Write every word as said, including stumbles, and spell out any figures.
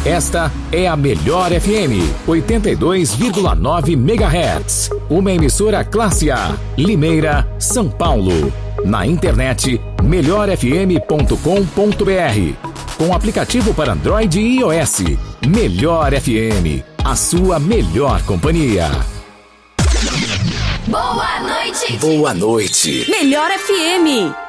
Esta é a Melhor F M, oitenta e dois vírgula nove megahertz. Uma emissora classe A, Limeira, São Paulo. Na internet, melhor f m ponto com ponto b r. Com aplicativo para Android e iOS. Melhor F M, a sua melhor companhia. Boa noite. Boa noite. Melhor F M.